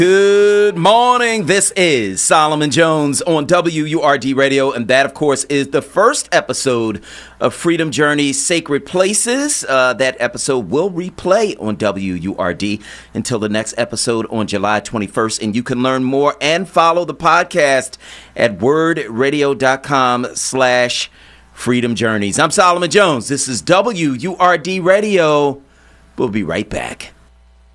Good morning. This is Solomon Jones on WURD Radio, and that, of course, is the first episode of Freedom Journey Sacred Places. That episode will replay on WURD until the next episode on July 21st, and you can learn more and follow the podcast at wordradio.com/Freedom Journeys. I'm Solomon Jones. This is WURD Radio. We'll be right back.